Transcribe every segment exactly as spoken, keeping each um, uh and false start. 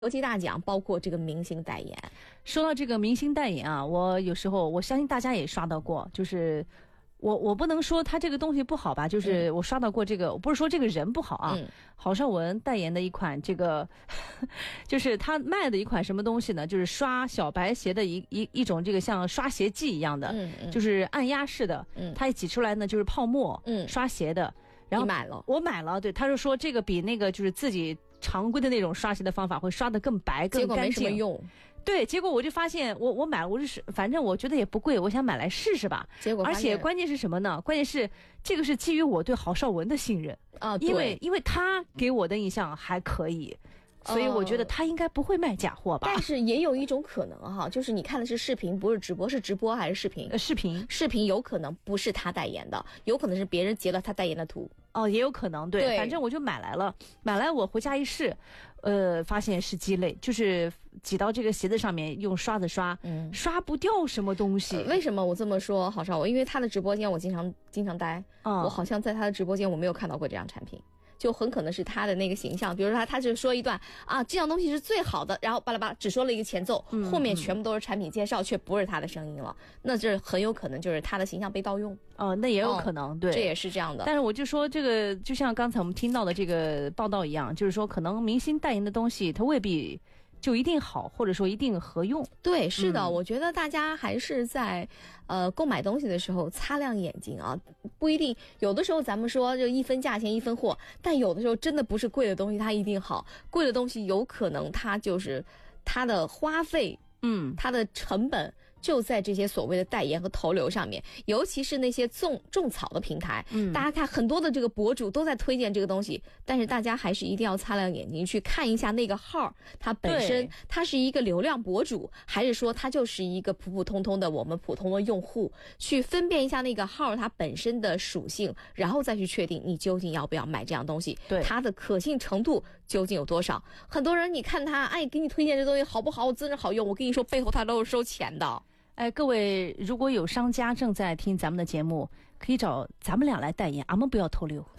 国际大奖，包括这个明星代言。 说到这个明星代言啊，我有时候我相信大家也刷到过，就是我我不能说他这个东西不好吧，就是我刷到过这个，我不是说这个人不好啊。嗯、郝邵文代言的一款这个，就是他卖的一款什么东西呢？就是刷小白鞋的一一一种这个像刷鞋剂一样的，嗯嗯、就是按压式的，嗯、它一挤出来呢就是泡沫，嗯、刷鞋的。然后你买了， 我买了，对，他就说这个比那个就是自己常规的那种刷鞋的方法会刷得更白更干净。 结果没什么用。 对，结果我就发现我我买了，我就是反正我觉得也不贵，我想买来试试吧。 结果而且关键是什么呢？关键是这个是基于我对郝邵文的信任啊， 因为因为他给我的印象还可以。所以我觉得他应该不会卖假货吧、 呃、但是也有一种可能哈，就是你看的是视频不是直播，是直播还是视频？ 呃，视频视频有可能不是他代言的，有可能是别人截了他代言的图。 哦，也有可能， 对, 对反正我就买来了，买来我回家一试，呃，发现是鸡肋，就是挤到这个鞋子上面用刷子刷，嗯，刷不掉什么东西、 呃。为什么我这么说？郝邵文，因为他的直播间我经常经常待，嗯，我好像在他的直播间我没有看到过这样产品。就很可能是他的那个形象，比如说他他就说一段啊，这样东西是最好的，然后巴拉巴拉只说了一个前奏，嗯、后面全部都是产品介绍，却不是他的声音了，那这很有可能就是他的形象被盗用。 哦，那也有可能，哦、对， 这也是这样的。 但是我就说这个，就像刚才我们听到的这个报道一样，就是说可能明星代言的东西，它未必就一定好，或者说一定合用。 对，是的，嗯、我觉得大家还是在呃购买东西的时候擦亮眼睛啊，不一定有的时候咱们说就一分价钱一分货，但有的时候真的不是贵的东西它一定好，贵的东西有可能它就是它的花费，嗯，它的成本就在这些所谓的代言和投流上面，尤其是那些种种草的平台，嗯，大家看很多的这个博主都在推荐这个东西，但是大家还是一定要擦亮眼睛去看一下那个号，它本身它是一个流量博主，还是说它就是一个普普通通的我们普通的用户，去分辨一下那个号它本身的属性，然后再去确定你究竟要不要买这样东西，对它的可信程度究竟有多少。很多人你看他哎给你推荐这东西好不好，真是好用，我跟你说背后他都是收钱的。 哎，各位，如果有商家正在听咱们的节目，可以找咱们俩来代言，俺们不要偷溜。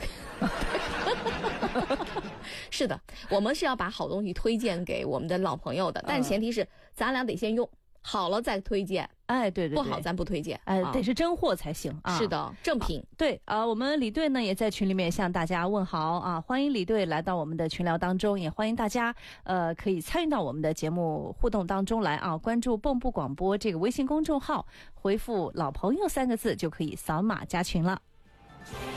是的，我们是要把好东西推荐给我们的老朋友的，但前提是咱俩得先用好了再推荐。 哎，对对对， 不好咱不推荐， 哎，得是真货才行啊。 是的，正品。 啊对啊、呃，我们李队呢也在群里面向大家问好啊，欢迎李队来到我们的群聊当中，也欢迎大家呃可以参与到我们的节目互动当中来啊，关注蚌埠广播这个微信公众号，回复老朋友三个字就可以扫码加群了。